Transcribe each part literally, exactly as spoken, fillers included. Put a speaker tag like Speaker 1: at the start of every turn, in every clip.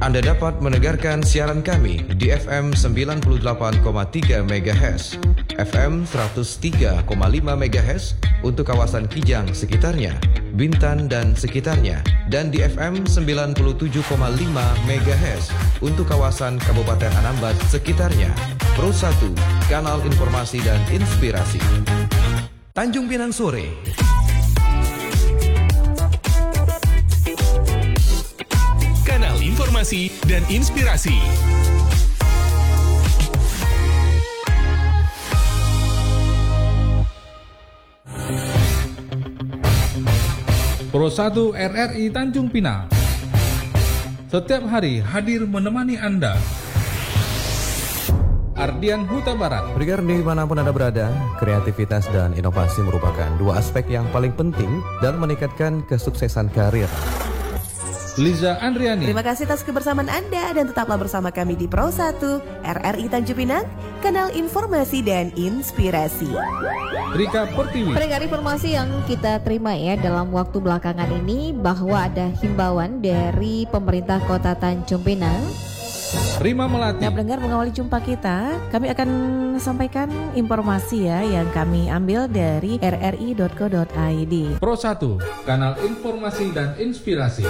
Speaker 1: Anda dapat mendengarkan siaran kami di F M sembilan puluh delapan koma tiga megahertz, F M seratus tiga koma lima megahertz untuk kawasan Kijang sekitarnya, Bintan dan sekitarnya, dan di F M sembilan puluh tujuh koma lima megahertz untuk kawasan Kabupaten Anambas sekitarnya. Pro satu, kanal informasi dan inspirasi. Tanjung Pinang Sore.
Speaker 2: Kanal informasi dan inspirasi.
Speaker 3: Pro satu R R I Tanjung Pinang setiap hari hadir menemani Anda. Ardian Huta Barat.
Speaker 4: Pendengar dimanapun Anda berada, kreativitas dan inovasi merupakan dua aspek yang paling penting dalam meningkatkan kesuksesan karir.
Speaker 3: Liza Andriani.
Speaker 5: Terima kasih atas kebersamaan Anda dan tetaplah bersama kami di Pro satu R R I Tanjung Pinang, kanal informasi dan inspirasi.
Speaker 3: Rika Pertiwi.
Speaker 6: Pendengar, informasi yang kita terima ya dalam waktu belakangan ini bahwa ada himbauan dari pemerintah Kota Tanjung Pinang.
Speaker 3: Rima Melati.
Speaker 5: Nah, pendengar, mengawali jumpa kita, kami akan sampaikan informasi ya yang kami ambil dari r r i dot co dot i d.
Speaker 3: Pro satu, kanal informasi dan inspirasi.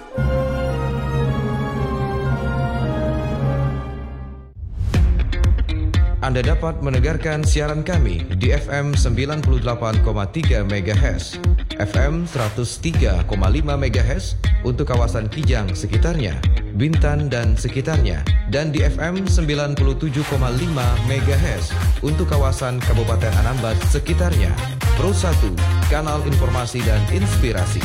Speaker 1: Anda dapat mendengarkan siaran kami di F M sembilan puluh delapan koma tiga megahertz, F M seratus tiga koma lima megahertz untuk kawasan Kijang sekitarnya, Bintan dan sekitarnya, dan di F M sembilan puluh tujuh koma lima megahertz untuk kawasan Kabupaten Anambas sekitarnya. Pro satu, kanal informasi dan inspirasi.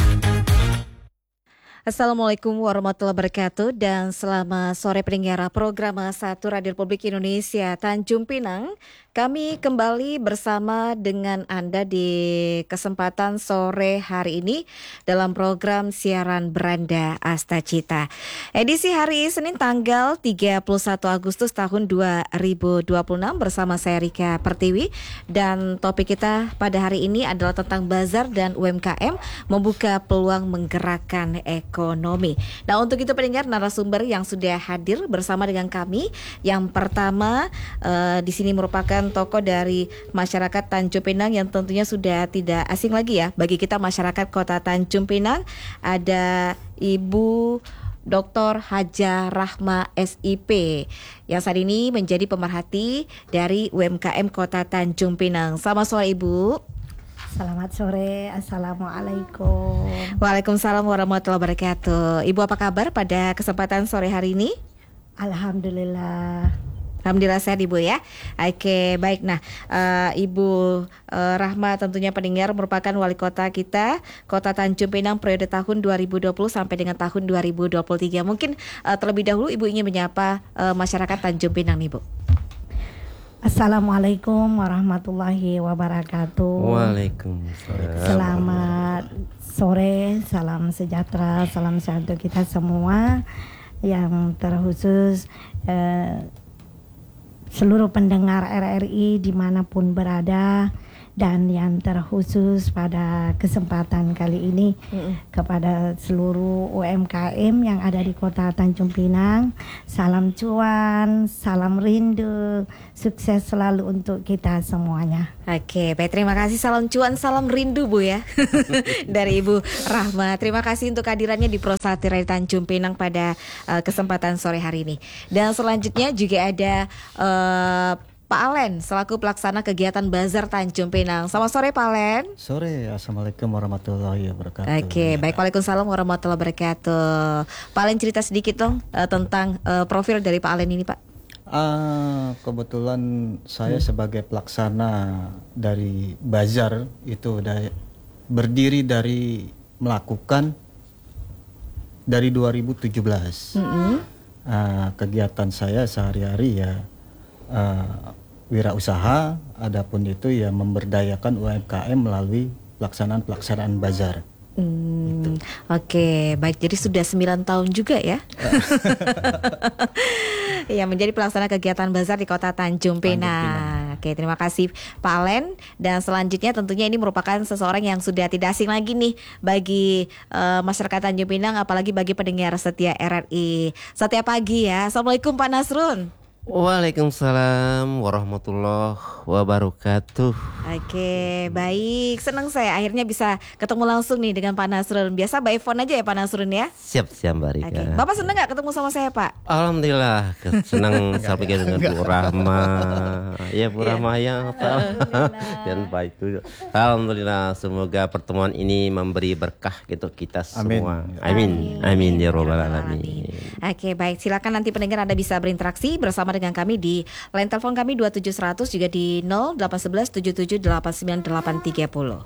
Speaker 6: Assalamualaikum warahmatullahi wabarakatuh dan selamat sore pendengar program satu Radio Republik Indonesia Tanjung Pinang. Kami kembali bersama dengan Anda di kesempatan sore hari ini dalam program siaran Beranda Astacita. Edisi hari Senin tanggal tiga puluh satu Agustus tahun dua ribu dua puluh enam bersama saya Rika Pertiwi, dan topik kita pada hari ini adalah tentang bazar dan U M K M membuka peluang menggerakkan ekonomi. Nah, untuk itu pendengar, narasumber yang sudah hadir bersama dengan kami, yang pertama uh, di sini merupakan tokoh dari masyarakat Tanjung Pinang yang tentunya sudah tidak asing lagi ya bagi kita masyarakat Kota Tanjung Pinang. Ada Ibu Doktor Haja Rahma S I P yang saat ini menjadi pemerhati dari U M K M Kota Tanjung Pinang. Selamat sore Ibu.
Speaker 7: Selamat sore, Assalamualaikum.
Speaker 6: Waalaikumsalam warahmatullahi wabarakatuh. Ibu, apa kabar pada kesempatan sore hari ini?
Speaker 7: Alhamdulillah.
Speaker 6: Alhamdulillah sehat Ibu ya. Oke, baik. Nah, uh, Ibu uh, Rahma tentunya pendengar merupakan wali kota kita, Kota Tanjung Pinang periode tahun dua ribu dua puluh sampai dengan tahun dua ribu dua puluh tiga. Mungkin uh, terlebih dahulu Ibu ingin menyapa uh, masyarakat Tanjung Pinang nih, Bu.
Speaker 7: Assalamualaikum warahmatullahi wabarakatuh.
Speaker 4: Waalaikumsalam.
Speaker 7: Selamat sore, salam sejahtera, salam sehat untuk kita semua. Yang terkhusus eh, seluruh pendengar R R I dimanapun berada, dan yang terkhusus pada kesempatan kali ini mm-hmm. kepada seluruh U M K M yang ada di Kota Tanjung Pinang. Salam cuan, salam rindu, sukses selalu untuk kita semuanya.
Speaker 6: Oke, baik, terima kasih. Salam cuan, salam rindu Bu ya dari Ibu Rahma. Terima kasih untuk kehadirannya di Pro satu Radio Tanjung Pinang pada uh, kesempatan sore hari ini. Dan selanjutnya juga ada uh, Pak Alen selaku pelaksana kegiatan Bazar Tanjung Pinang. Selamat sore Pak Alen.
Speaker 8: Sore, Assalamualaikum warahmatullahi wabarakatuh.
Speaker 6: Oke, baik, waalaikumsalam warahmatullahi wabarakatuh. Pak Alen, cerita sedikit dong uh, tentang uh, profil dari Pak Alen ini, Pak.
Speaker 8: Ah, kebetulan saya hmm. sebagai pelaksana dari Bazar itu udah berdiri dari melakukan dari dua ribu tujuh belas. Hmm. Ah, kegiatan saya sehari-hari ya Uh, wirausaha, adapun itu ya memberdayakan U M K M melalui pelaksanaan-pelaksanaan bazar.
Speaker 6: Hmm, gitu. Oke, baik, jadi sudah sembilan tahun juga ya. Ya, menjadi pelaksana kegiatan bazar di Kota Tanjung Pinang. Oke, terima kasih Pak Alen. Dan selanjutnya tentunya ini merupakan seseorang yang sudah tidak asing lagi nih bagi uh, masyarakat Tanjung Pinang, apalagi bagi pendengar setia R R I setiap pagi ya. Assalamualaikum Pak Nasrun.
Speaker 9: Waalaikumsalam warahmatullahi wabarakatuh.
Speaker 6: Oke, baik. Senang saya akhirnya bisa ketemu langsung nih dengan Pak Nasrun. Biasa by phone aja ya Pak Nasrun ya?
Speaker 9: Siap-siap Mbak Rika.
Speaker 6: Oke. Bapak senang gak ketemu sama saya Pak?
Speaker 9: Alhamdulillah, senang sampai dengan Bu Rahma. Ya Bu Rahma ya. Dan Pak itu. Alhamdulillah, semoga pertemuan ini memberi berkah gitu kita semua. Amin. Amin, Amin ya robbal alamin.
Speaker 6: Oke, baik. Silakan nanti pendengar Anda bisa berinteraksi bersama dengan kami di line telepon kami dua tujuh seratus, juga di nol delapan satu satu tujuh tujuh delapan sembilan delapan tiga nol.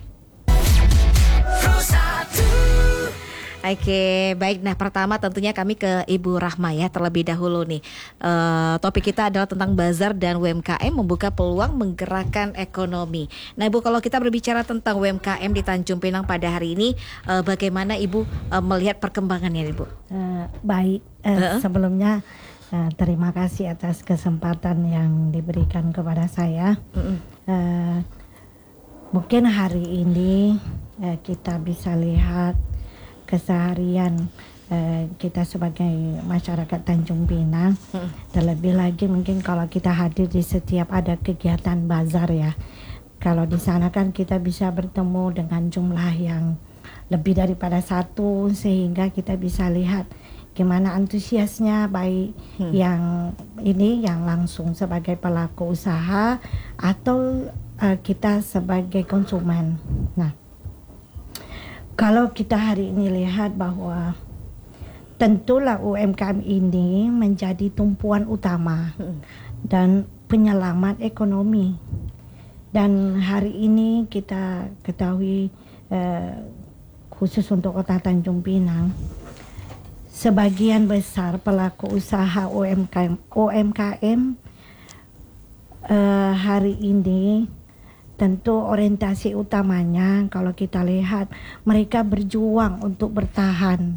Speaker 6: Oke, baik. Nah, pertama tentunya kami ke Ibu Rahma ya terlebih dahulu nih. Uh, topik kita adalah tentang bazar dan U M K M membuka peluang menggerakkan ekonomi. Nah, Ibu, kalau kita berbicara tentang U M K M di Tanjung Pinang pada hari ini, uh, bagaimana Ibu uh, melihat perkembangannya, Ibu? Uh,
Speaker 7: baik. Uh, uh-uh. Sebelumnya uh, terima kasih atas kesempatan yang diberikan kepada saya. Uh-uh. Uh, mungkin hari ini uh, kita bisa lihat keseharian eh, kita sebagai masyarakat Tanjung Pinang. hmm. Terlebih lagi mungkin kalau kita hadir di setiap ada kegiatan bazar ya. Kalau di sana kan kita bisa bertemu dengan jumlah yang lebih daripada satu, sehingga kita bisa lihat gimana antusiasnya baik hmm. yang ini yang langsung sebagai pelaku usaha atau eh, kita sebagai konsumen. Nah, kalau kita hari ini lihat bahwa tentulah U M K M ini menjadi tumpuan utama dan penyelamat ekonomi. Dan hari ini kita ketahui eh, khusus untuk Kota Tanjung Pinang, sebagian besar pelaku usaha U M K M, U M K M eh, hari ini tentu orientasi utamanya kalau kita lihat mereka berjuang untuk bertahan.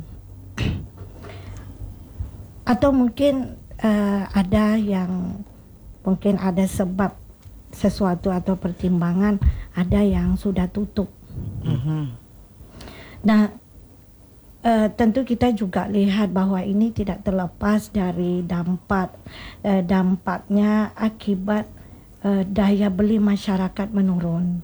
Speaker 7: Atau mungkin uh, ada yang mungkin ada sebab sesuatu atau pertimbangan, ada yang sudah tutup. Mm-hmm. Nah, uh, tentu kita juga lihat bahwa ini tidak terlepas dari dampak uh, dampaknya akibat Uh, daya beli masyarakat menurun.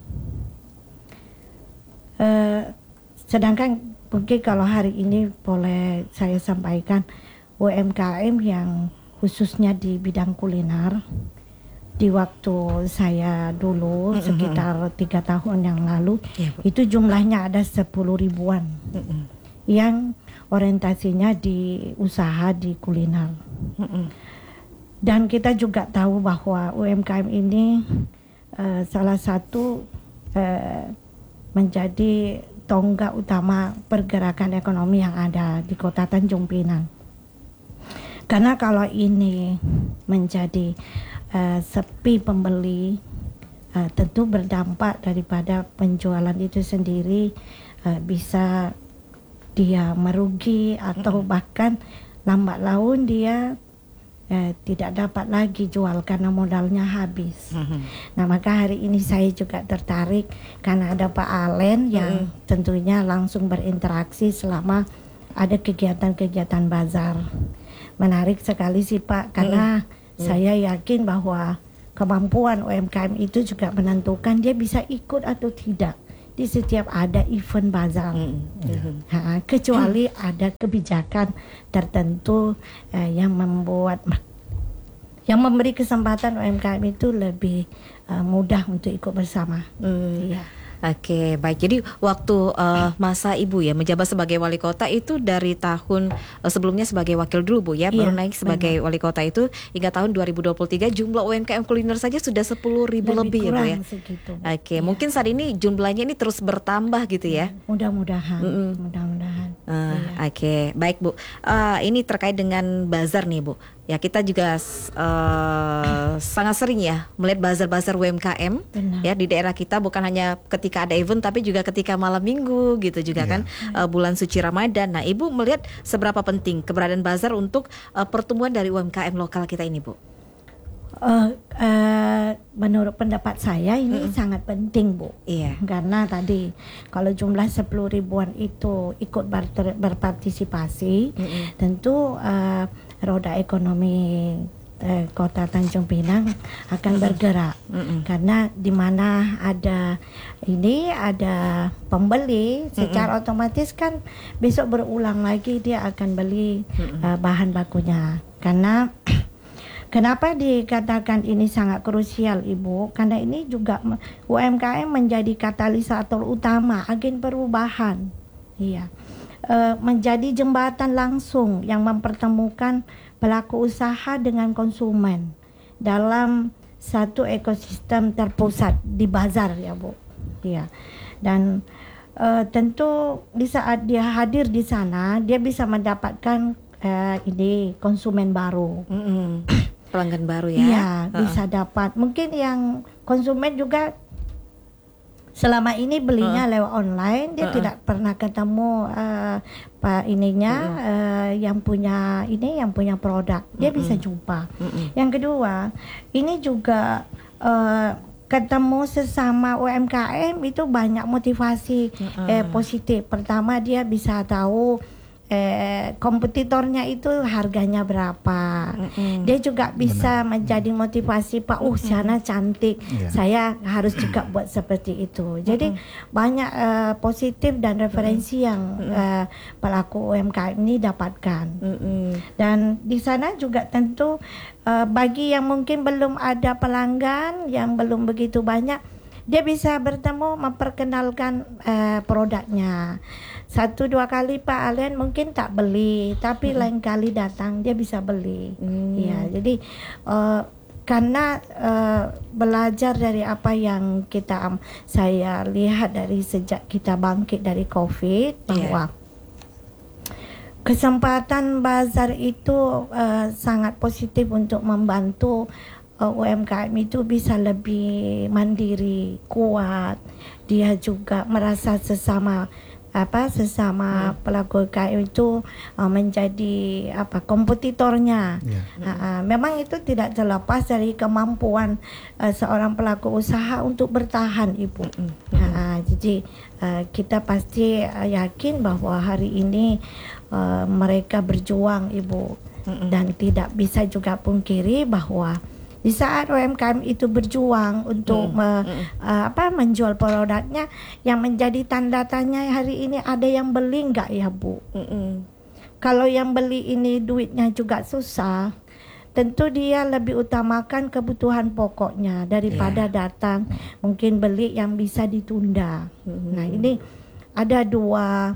Speaker 7: Uh, sedangkan mungkin kalau hari ini boleh saya sampaikan U M K M yang khususnya di bidang kuliner, di waktu saya dulu mm-hmm. sekitar tiga tahun yang lalu yeah, itu jumlahnya ada sepuluh ribuan mm-hmm. yang orientasinya di usaha di kuliner. Mm-hmm. Dan kita juga tahu bahwa U M K M ini uh, salah satu uh, menjadi tonggak utama pergerakan ekonomi yang ada di Kota Tanjung Pinang. Karena kalau ini menjadi uh, sepi pembeli, uh, tentu berdampak daripada penjualan itu sendiri, uh, bisa dia merugi atau bahkan lambat laun dia Eh, tidak dapat lagi jual karena modalnya habis. Mm-hmm. Nah, maka hari ini saya juga tertarik karena ada Pak Alen yang mm-hmm. tentunya langsung berinteraksi selama ada kegiatan-kegiatan bazar. Menarik sekali sih Pak, karena mm-hmm. saya yakin bahwa kemampuan U M K M itu juga menentukan dia bisa ikut atau tidak di setiap ada event bazar. Mm-hmm. Ha, kecuali mm. ada kebijakan tertentu eh, yang membuat yang memberi kesempatan U M K M itu lebih uh, mudah untuk ikut bersama. Mm. Iya.
Speaker 6: Oke, baik. Jadi waktu uh, masa Ibu ya menjabat sebagai wali kota itu dari tahun uh, sebelumnya sebagai wakil dulu Bu ya, baru iya, naik sebagai benar. Wali kota itu hingga tahun dua ribu dua puluh tiga jumlah U M K M kuliner saja sudah sepuluh ribu lebih, lebih ya Bu ya. Segitu, Bu. Oke, iya. Mungkin saat ini jumlahnya ini terus bertambah gitu ya.
Speaker 7: Mudah-mudahan. Mm-mm. Mudah-mudahan.
Speaker 6: Uh, iya. Oke, okay. Baik Bu. Uh, ini terkait dengan bazar nih Bu. Ya kita juga uh, sangat sering ya melihat bazar-bazar U M K M. Benar. Ya di daerah kita, bukan hanya ketika ada event tapi juga ketika malam minggu gitu juga yeah. kan uh, bulan suci Ramadan. Nah, Ibu melihat seberapa penting keberadaan bazar untuk uh, pertumbuhan dari U M K M lokal kita ini Bu?
Speaker 7: Uh, uh, menurut pendapat saya ini mm-hmm. sangat penting, Bu.
Speaker 6: Iya.
Speaker 7: Karena tadi kalau jumlah sepuluh ribuan itu ikut ber- berpartisipasi, mm-hmm. tentu uh, roda ekonomi uh, Kota Tanjung Pinang akan mm-hmm. bergerak. Mm-hmm. Karena di mana ada ini ada pembeli, secara mm-hmm. otomatis kan besok berulang lagi dia akan beli mm-hmm. uh, bahan bakunya. Karena kenapa dikatakan ini sangat krusial, Ibu? Karena ini juga U M K M menjadi katalisator utama agen perubahan. Iya. E, menjadi jembatan langsung yang mempertemukan pelaku usaha dengan konsumen dalam satu ekosistem terpusat di bazar, ya, Bu. Iya. Dan e, tentu di saat dia hadir di sana, dia bisa mendapatkan e, ini konsumen baru.
Speaker 6: Mm-hmm. Pelanggan baru ya.
Speaker 7: Iya, uh-uh. bisa dapat. Mungkin yang konsumen juga selama ini belinya uh-uh. lewat online, dia uh-uh. tidak pernah ketemu uh, pak ininya uh-uh. uh, yang punya ini yang punya produk. Dia uh-uh. bisa jumpa. Uh-uh. Yang kedua, ini juga uh, ketemu sesama U M K M itu banyak motivasi uh-uh. eh, positif. Pertama, dia bisa tahu Eh, kompetitornya itu harganya berapa. Mm-hmm. Dia juga bisa Benar. menjadi motivasi, Pak, uh sana cantik, yeah. saya harus juga buat seperti itu. Jadi mm-hmm. banyak uh, positif dan referensi mm-hmm. yang uh, pelaku U M K M ini dapatkan. Mm-hmm. Dan di sana juga tentu uh, bagi yang mungkin belum ada pelanggan, yang belum begitu banyak, dia bisa bertemu, memperkenalkan uh, produknya. Satu dua kali Pak Alen mungkin tak beli, tapi hmm. lain kali datang dia bisa beli. Hmm. Ya, jadi uh, karena uh, belajar dari apa yang kita um, saya lihat dari sejak kita bangkit dari COVID, bahwa yeah. kesempatan bazar itu uh, sangat positif untuk membantu uh, U M K M itu bisa lebih mandiri, kuat. Dia juga merasa sesama apa sesama hmm. pelaku U M K M itu uh, menjadi apa kompetitornya. Yeah. Uh, uh, memang itu tidak terlepas dari kemampuan uh, seorang pelaku usaha untuk bertahan, Ibu. Hmm. Uh, uh, jadi uh, kita pasti uh, yakin bahwa hari ini uh, mereka berjuang, Ibu, hmm. dan tidak bisa juga pungkiri bahwa di saat U M K M itu berjuang untuk mm. me, mm. Uh, apa menjual produknya, yang menjadi tanda tanya hari ini, ada yang beli nggak ya, Bu? Mm-mm. Kalau yang beli ini duitnya juga susah, tentu dia lebih utamakan kebutuhan pokoknya daripada yeah. datang mungkin beli yang bisa ditunda. Mm-hmm. Nah, ini ada dua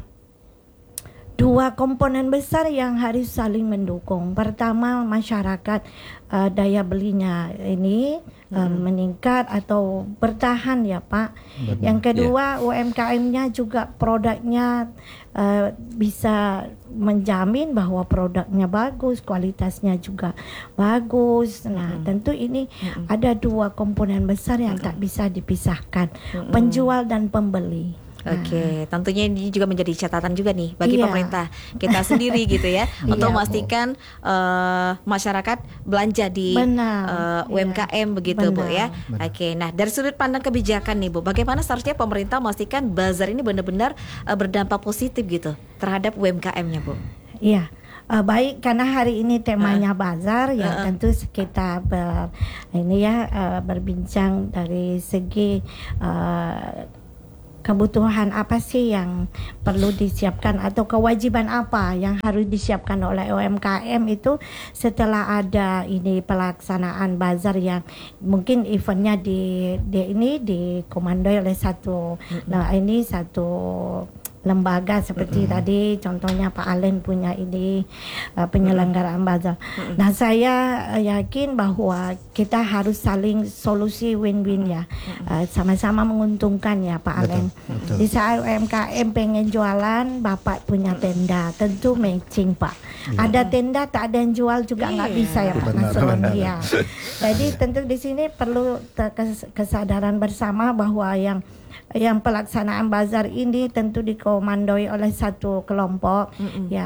Speaker 7: Dua komponen besar yang harus saling mendukung. Pertama, masyarakat uh, daya belinya ini uh, hmm. meningkat atau bertahan, ya Pak. Benar. Yang kedua, yeah. U M K M-nya juga produknya uh, bisa menjamin bahwa produknya bagus, kualitasnya juga bagus. Nah, hmm. tentu ini hmm. ada dua komponen besar yang hmm. tak bisa dipisahkan, hmm. penjual dan pembeli.
Speaker 6: Oke, okay. tentunya ini juga menjadi catatan juga nih bagi iya. pemerintah kita sendiri gitu ya, untuk memastikan uh, masyarakat belanja di uh, U M K M iya. begitu, Benar. Bu ya. Benar. Oke, okay. Nah dari sudut pandang kebijakan nih, Bu, bagaimana seharusnya pemerintah memastikan bazar ini benar-benar uh, berdampak positif gitu terhadap U M K M-nya, Bu?
Speaker 7: Iya. Uh, baik, karena hari ini temanya uh, bazar ya, uh, uh. tentu kita ber, ini ya uh, berbincang dari segi uh, kebutuhan apa sih yang perlu disiapkan atau kewajiban apa yang harus disiapkan oleh U M K M itu setelah ada ini pelaksanaan bazar yang mungkin eventnya di, di ini dikomandoi oleh satu mm-hmm. nah ini satu lembaga seperti mm-hmm. tadi contohnya Pak Alen punya ini uh, penyelenggaraan bazar. Mm-hmm. Nah, saya uh, yakin bahwa kita harus saling solusi win-win ya, mm-hmm. uh, sama-sama menguntungkan ya Pak Alen. Betul, betul. Di saat U M K M pengen jualan, Bapak punya tenda, tentu matching Pak. Yeah. Ada tenda tak ada yang jual juga nggak yeah. bisa ya Pak Nasrul. Ya. Jadi tentu di sini perlu kesadaran bersama bahwa yang yang pelaksanaan bazar ini tentu dikomandoi oleh satu kelompok. Mm-mm. Ya,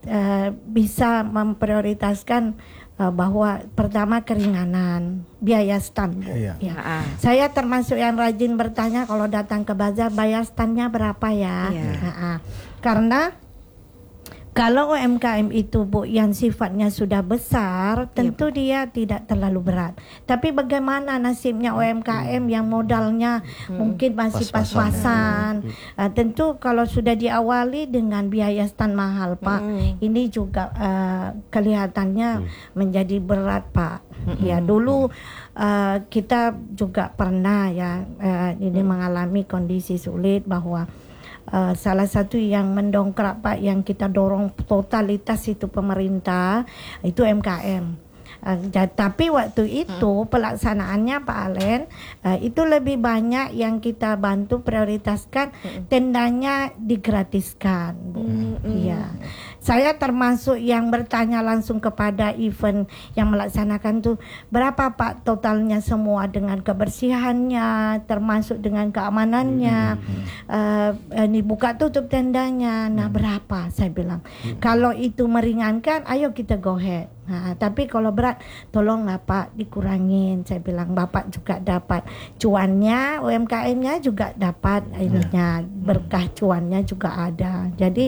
Speaker 7: uh, bisa memprioritaskan uh, bahwa pertama keringanan biaya stan, Bu.
Speaker 8: Iya.
Speaker 7: Ya. Saya termasuk yang rajin bertanya kalau datang ke bazar bayar stannya berapa ya?
Speaker 6: Iya.
Speaker 7: Nah, karena kalau U M K M itu, Bu, yang sifatnya sudah besar, tentu dia tidak terlalu berat. Tapi bagaimana nasibnya U M K M yang modalnya hmm. mungkin masih pas-pasan? Uh, tentu kalau sudah diawali dengan biaya stan mahal, Pak, hmm. ini juga uh, kelihatannya hmm. menjadi berat, Pak. Hmm. Ya, dulu uh, kita juga pernah ya uh, ini hmm. mengalami kondisi sulit bahwa Uh, salah satu yang mendongkrak, Pak, yang kita dorong totalitas itu pemerintah itu U M K M. Uh, tapi waktu itu hmm. pelaksanaannya Pak Alen uh, itu lebih banyak yang kita bantu prioritaskan hmm. tendanya digratiskan, Bu. Hmm. Iya. Saya termasuk yang bertanya langsung kepada event yang melaksanakan tuh berapa Pak totalnya semua dengan kebersihannya termasuk dengan keamanannya. Hmm. Uh, ini buka tutup tendanya. Nah, hmm. berapa? Saya bilang. Hmm. Kalau itu meringankan, ayo kita go ahead. Nah, tapi kalau berat, tolonglah Pak dikurangin. Saya bilang Bapak juga dapat cuannya, U M K M-nya juga dapat ininya, berkah cuannya juga ada. Jadi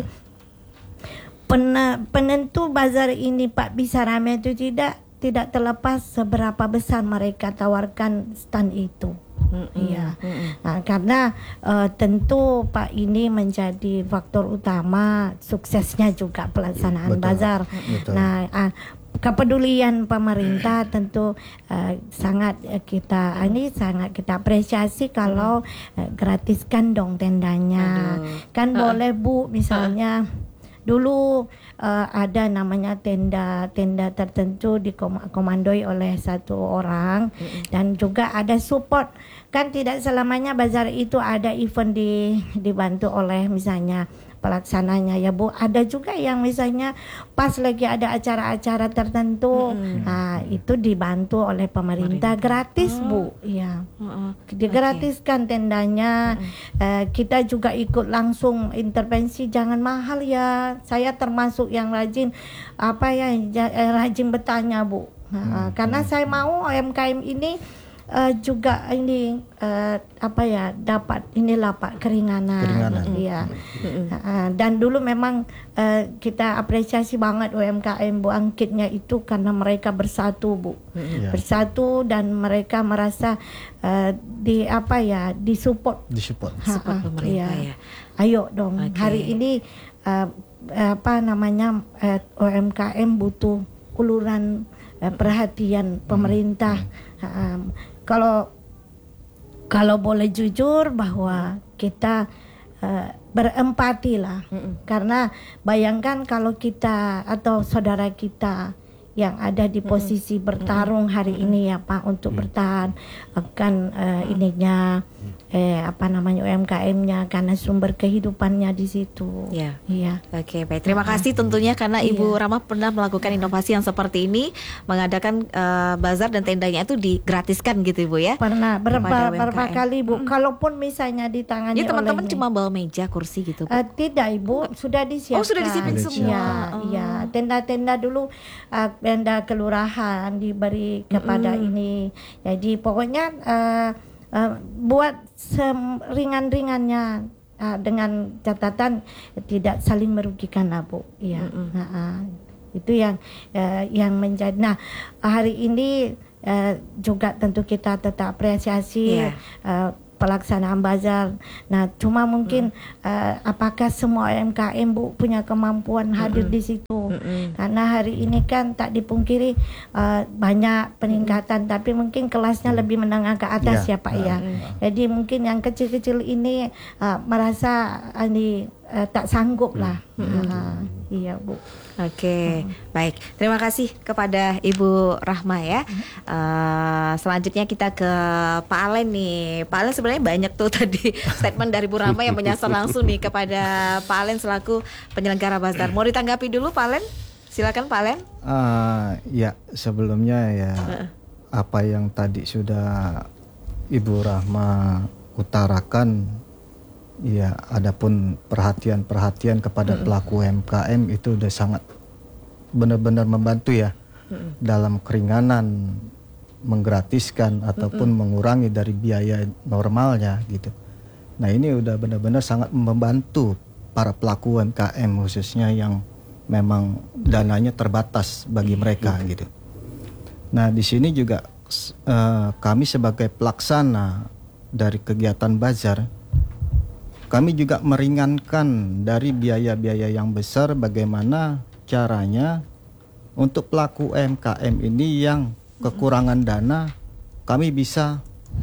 Speaker 7: pen- penentu bazar ini Pak bisa ramai itu tidak tidak terlepas seberapa besar mereka tawarkan stand itu. Iya, mm-hmm. nah, karena uh, tentu Pak ini menjadi faktor utama suksesnya juga pelaksanaan
Speaker 8: Betul.
Speaker 7: bazar.
Speaker 8: Betul.
Speaker 7: Nah, uh, kepedulian pemerintah tentu uh, sangat uh, kita ini sangat kita apresiasi kalau uh, gratiskan dong tendanya. Aduh. Kan uh. boleh Bu misalnya. Uh. Dulu uh, ada namanya tenda-tenda tertentu dikomandoi oleh satu orang mm-hmm. dan juga ada support. Kan tidak selamanya bazar itu ada event di dibantu oleh misalnya pelaksananya ya Bu. Ada juga yang misalnya pas lagi ada acara-acara tertentu, mm-hmm. nah itu dibantu oleh pemerintah, pemerintah. gratis oh. Bu, ya, oh, oh. digratiskan okay. tendanya. Mm-hmm. Uh, kita juga ikut langsung intervensi, jangan mahal ya. Saya termasuk yang rajin apa ya, rajin bertanya Bu, mm-hmm. karena saya mau U M K M ini Uh, juga ini uh, apa ya dapat inilah Pak keringanan, keringanan. Iya. Mm-hmm. Uh, dan dulu memang uh, kita apresiasi banget U M K M Bu Angkitnya itu karena mereka bersatu Bu, mm-hmm. bersatu dan mereka merasa uh, di apa ya disupport,
Speaker 8: disupport,
Speaker 6: support pemerintah ya.
Speaker 7: ya. Ayo dong okay. hari ini uh, apa namanya uh, U M K M butuh uluran uh, perhatian pemerintah. Mm-hmm. Um, Kalau kalau boleh jujur bahwa kita uh, berempati lah, mm-mm. karena bayangkan kalau kita atau saudara kita yang ada di posisi mm-mm. bertarung hari mm-mm. ini ya Pak untuk mm-mm. bertahan akan uh, ininya eh apa namanya U M K M-nya karena sumber kehidupannya di situ.
Speaker 6: Ya.
Speaker 7: Iya.
Speaker 6: Oke, baik. Terima kasih tentunya karena
Speaker 7: iya.
Speaker 6: Ibu Rama pernah melakukan inovasi yang seperti ini, mengadakan uh, bazar dan tendanya itu digratiskan gitu Ibu ya.
Speaker 7: Pernah berapa berapa kali Bu. Hmm. Kalaupun misalnya ditangani
Speaker 6: ya, teman-teman
Speaker 7: olehnya.
Speaker 6: cuma bawa meja, kursi gitu Bu.
Speaker 7: Uh, tidak Ibu, sudah disiapkan.
Speaker 6: Oh, sudah disiapkan semua.
Speaker 7: Ya, oh. ya. Tenda-tenda dulu uh, tenda kelurahan diberi kepada mm-hmm. ini. Jadi pokoknya uh, Uh, buat ringan-ringannya uh, dengan catatan tidak saling merugikan lah Bu. Iya. Mm-hmm. Nah, uh, itu yang uh, yang menjadi. Nah hari ini uh, juga tentu kita tetap apresiasi. Yeah. Uh, pelaksanaan bazar. Nah, cuma mungkin mm. uh, apakah semua U M K M Bu punya kemampuan hadir mm-hmm. di situ? Mm-hmm. Karena hari ini kan tak dipungkiri uh, banyak peningkatan, mm-hmm. tapi mungkin kelasnya mm. lebih menengah ke atas yeah. ya Pak ya. Mm-hmm. Jadi mungkin yang kecil-kecil ini uh, merasa ini uh, tak sanggup lah. Mm-hmm. Uh, iya Bu.
Speaker 6: Oke, okay. hmm. baik. Terima kasih kepada Ibu Rahma ya. Uh, selanjutnya kita ke Pak Alen nih. Pak Alen sebenarnya banyak tuh tadi statement dari Bu Rahma yang menyasar langsung nih kepada Pak Alen selaku penyelenggara bazar. Mau ditanggapi dulu Pak Alen? Silakan Pak Alen.
Speaker 8: Uh, ya sebelumnya ya uh. apa yang tadi sudah Ibu Rahma utarakan Ya, adapun perhatian-perhatian kepada
Speaker 6: Mm-mm.
Speaker 8: pelaku U M K M itu udah sangat benar-benar membantu ya
Speaker 6: Mm-mm.
Speaker 8: dalam keringanan, menggratiskan ataupun
Speaker 6: Mm-mm.
Speaker 8: mengurangi dari biaya normalnya gitu. Nah ini udah benar-benar sangat membantu para pelaku U M K M khususnya yang memang dananya terbatas bagi mereka gitu. Nah di sini juga uh, kami sebagai pelaksana dari kegiatan bazar, kami juga meringankan dari biaya-biaya yang besar. Bagaimana caranya untuk pelaku U M K M ini yang kekurangan dana, kami bisa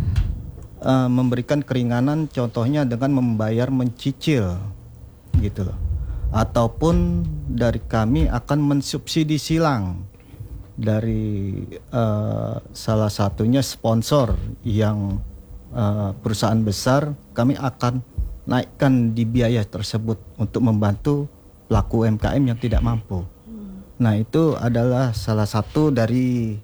Speaker 8: uh, memberikan keringanan, contohnya dengan membayar mencicil gitu loh. Ataupun dari kami akan mensubsidi silang dari uh, salah satunya sponsor yang uh, perusahaan besar, kami akan naikkan di biaya tersebut untuk membantu pelaku U M K M yang tidak mampu. Nah itu adalah salah satu dari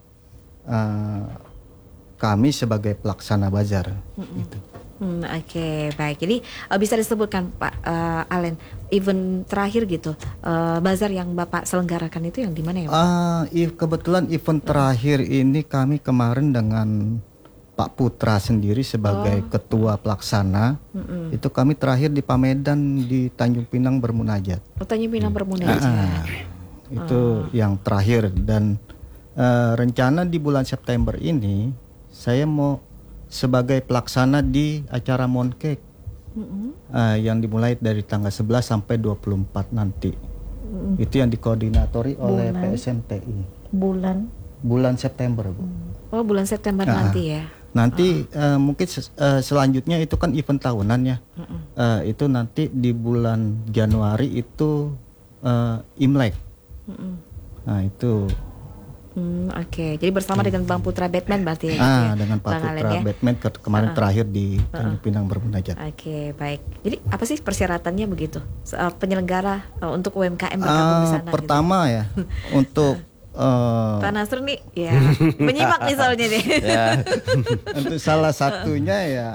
Speaker 8: uh, kami sebagai pelaksana bazar. Gitu.
Speaker 6: Hmm, Oke, okay, baik. Jadi uh, bisa disebutkan Pak uh, Alen, event terakhir gitu, uh, bazar yang Bapak selenggarakan itu yang di mana ya Pak?
Speaker 8: Uh, kebetulan event terakhir ini kami kemarin dengan Pak Putra sendiri sebagai
Speaker 6: Oh.
Speaker 8: ketua pelaksana.
Speaker 6: Mm-mm.
Speaker 8: Itu kami terakhir di Pamedan di Tanjung Pinang bermunajat.
Speaker 6: Oh, Tanjung Pinang bermunajat.
Speaker 8: Ah, itu yang terakhir dan uh, rencana di bulan September ini saya mau sebagai pelaksana di acara Mooncake
Speaker 6: Mm-mm.
Speaker 8: uh, yang dimulai dari tanggal sebelas sampai dua puluh empat nanti.
Speaker 7: Mm.
Speaker 8: Itu yang dikoordinatori oleh
Speaker 7: Bulan.
Speaker 8: P S M T I
Speaker 7: Bulan
Speaker 8: bulan September, Bu.
Speaker 6: Oh, bulan September
Speaker 8: Ah,
Speaker 6: nanti ya.
Speaker 8: Nanti uh, mungkin ses- uh, selanjutnya itu kan event tahunan ya.
Speaker 6: Mm-mm.
Speaker 8: Uh, itu nanti di bulan Januari itu uh, Imlek.
Speaker 6: Mm-mm.
Speaker 8: Nah itu
Speaker 6: Hmm, Oke, jadi bersama dengan Bang Putra Batman berarti ya,
Speaker 8: ah
Speaker 6: ya,
Speaker 8: dengan Pak
Speaker 6: Bang Alen
Speaker 8: Putra
Speaker 6: ya.
Speaker 8: Batman ke- kemarin
Speaker 6: Ah.
Speaker 8: terakhir di Tanjung Pinang bermunajat.
Speaker 6: Oke, baik. Jadi apa sih persyaratannya begitu? Se- uh, penyelenggara uh, untuk U M K M bergabung di
Speaker 8: Ah,
Speaker 6: sana.
Speaker 8: pertama ya untuk
Speaker 6: gitu.
Speaker 8: uh,
Speaker 6: Pak Nasr nih, ya menyimak nih soalnya nih.
Speaker 9: Ya.
Speaker 8: untuk salah satunya ya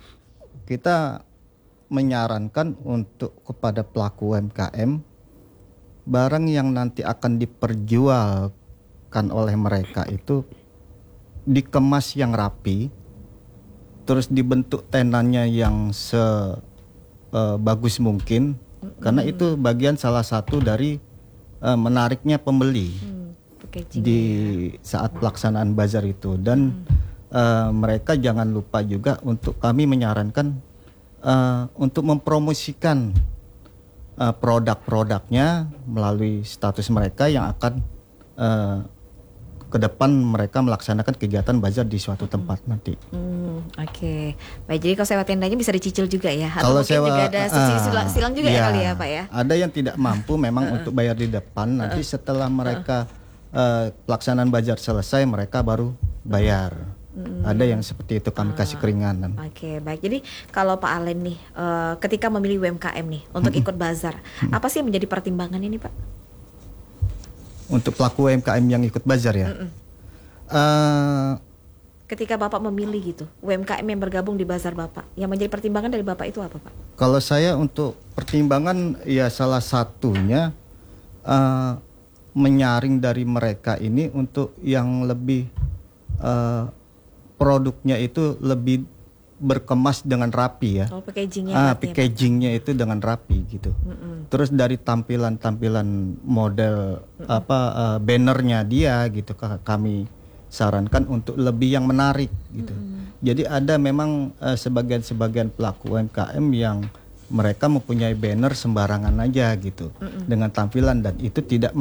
Speaker 8: kita menyarankan untuk kepada pelaku U M K M barang yang nanti akan diperjualkan oleh mereka itu dikemas yang rapi, terus dibentuk tenannya yang sebagus mungkin, karena itu bagian salah satu dari uh, menariknya pembeli
Speaker 6: Hmm, packaging
Speaker 8: di
Speaker 6: ya.
Speaker 8: saat pelaksanaan bazar itu. Dan uh, mereka jangan lupa juga untuk kami menyarankan uh, untuk mempromosikan uh, produk-produknya melalui status mereka yang akan uh, ke depan mereka melaksanakan kegiatan bazar di suatu tempat nanti.
Speaker 6: Hmm, Oke, baik. Jadi kalau sewa tendanya bisa dicicil juga ya? Atau
Speaker 8: Kalau
Speaker 6: mungkin
Speaker 8: sewa
Speaker 6: juga ada subsidi
Speaker 8: ah,
Speaker 6: silang, silang juga ya
Speaker 8: iya,
Speaker 6: kali ya Pak ya?
Speaker 8: Ada yang tidak mampu memang untuk bayar di depan. Nanti setelah mereka uh, pelaksanaan bazar selesai mereka baru bayar. Ada yang seperti itu kami kasih keringanan.
Speaker 6: Oke, baik. Jadi kalau Pak Alen nih, eh, ketika memilih U M K M nih untuk ikut bazar, apa sih yang menjadi pertimbangan ini Pak?
Speaker 8: Untuk pelaku U M K M yang ikut bazar ya. Uh,
Speaker 6: Ketika Bapak memilih gitu, U M K M yang bergabung di bazar Bapak, yang menjadi pertimbangan dari Bapak itu apa Pak?
Speaker 8: kalau saya untuk pertimbangan ya salah satunya uh, menyaring dari mereka ini untuk yang lebih uh, produknya itu lebih berkemas dengan rapi ya.
Speaker 6: Oh, packagingnya.
Speaker 8: Ah,
Speaker 6: berarti ya, Pak?
Speaker 8: packagingnya itu dengan rapi gitu.
Speaker 6: Mm-mm.
Speaker 8: Terus dari tampilan-tampilan model apa uh, bannernya dia gitu ka- kami sarankan untuk lebih yang menarik gitu. Jadi ada memang uh, sebagian-sebagian pelaku U M K M yang mereka mempunyai banner sembarangan aja gitu dengan tampilan dan itu tidak